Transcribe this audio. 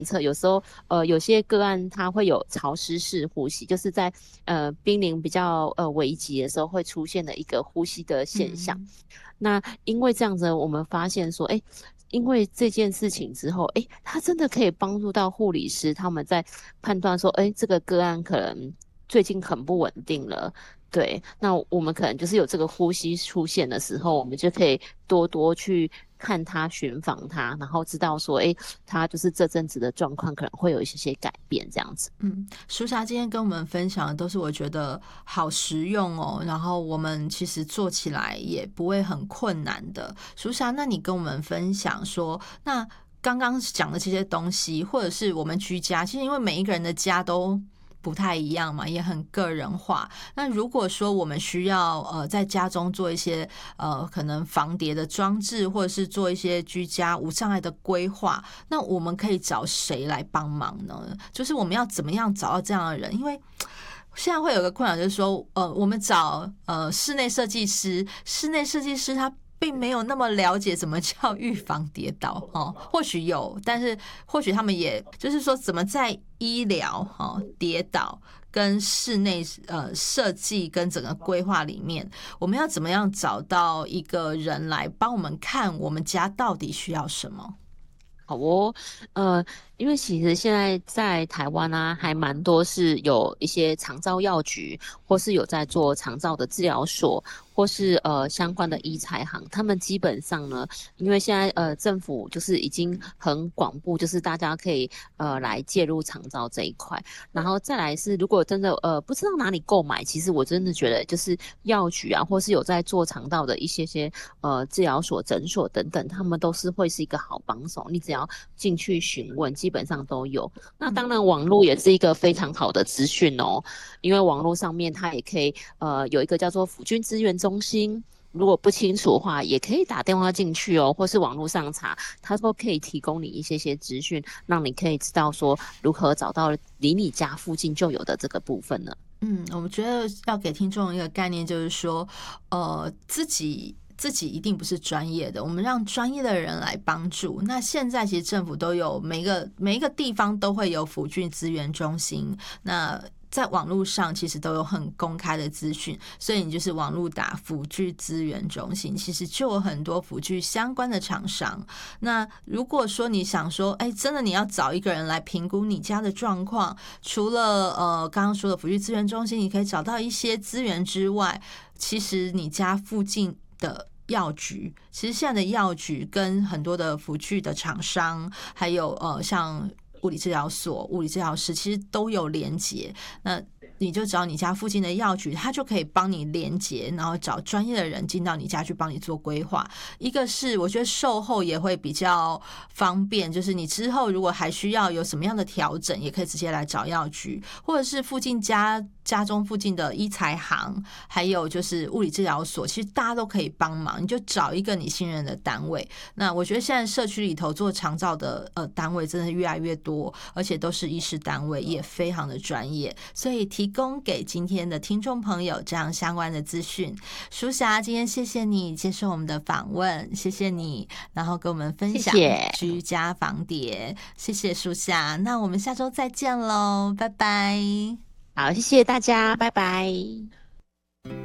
测，有时候有些个案它会有潮湿式呼吸，就是在濒临比较危急的时候会出现的一个呼吸的现象。 嗯那因为这样子，我们发现说，哎，因为这件事情之后，哎，它真的可以帮助到护理师他们在判断说，哎，这个个案可能最近很不稳定了。对，那我们可能就是有这个呼吸出现的时候，我们就可以多多去看他、寻访他，然后知道说，哎，他就是这阵子的状况可能会有一些改变，这样子。 嗯，舒霞今天跟我们分享的都是我觉得好实用哦，然后我们其实做起来也不会很困难的。舒霞，那你跟我们分享说，那刚刚讲的这些东西，或者是我们居家，其实因为每一个人的家都不太一样嘛，也很个人化。那如果说我们需要在家中做一些可能防谍的装置，或者是做一些居家无障碍的规划，那我们可以找谁来帮忙呢？就是我们要怎么样找到这样的人？因为现在会有个困扰，就是说，我们找室内设计师，室内设计师他并没有那么了解什么叫预防跌倒哦，或许有，但是或许他们也就是说，怎么在医疗跌倒跟室内设计跟整个规划里面，我们要怎么样找到一个人来帮我们看我们家到底需要什么？ 好哦，因为其实现在在台湾啊，还蛮多是有一些长照药局，或是有在做长照的治疗所，或是相关的医材行，他们基本上呢，因为现在政府就是已经很广布，就是大家可以来介入长照这一块，然后再来是如果真的不知道哪里购买，其实我真的觉得就是药局啊，或是有在做肠道的一些治疗所、诊所等等，他们都是会是一个好帮手。你只要进去询问，基本上都有。那当然，网络也是一个非常好的资讯哦，因为网络上面它也可以有一个叫做辅军资源中心。如果不清楚的话，也可以打电话进去哦，或是网络上查，他说可以提供你一些资讯，让你可以知道说如何找到离你家附近就有的这个部分呢。 我们觉得要给听众一个概念，就是说，自己一定不是专业的，我们让专业的人来帮助。那现在其实政府都有每一个地方都会有辅具资源中心，那在网络上其实都有很公开的资讯，所以你就是网络打辅具资源中心，其实就有很多辅具相关的厂商。那如果说你想说，哎，真的你要找一个人来评估你家的状况，除了刚刚说的辅具资源中心，你可以找到一些资源之外，其实你家附近的药局，其实现在的药局跟很多的辅具的厂商，还有像物理治疗所、物理治疗师，其实都有连结。那你就找你家附近的药局，他就可以帮你连结，然后找专业的人进到你家去帮你做规划。一个是我觉得售后也会比较方便，就是你之后如果还需要有什么样的调整，也可以直接来找药局，或者是附近家中附近的医材行，还有就是物理治疗所，其实大家都可以帮忙，你就找一个你信任的单位。那我觉得现在社区里头做长照的单位真的越来越多，而且都是医师单位，也非常的专业，所以提供给今天的听众朋友这样相关的资讯。舒霞，今天谢谢你接受我们的访问，谢谢你，然后跟我们分享谢谢， 居家防谍，谢谢舒霞。那我们下周再见喽，拜拜。 好，谢谢大家，拜拜。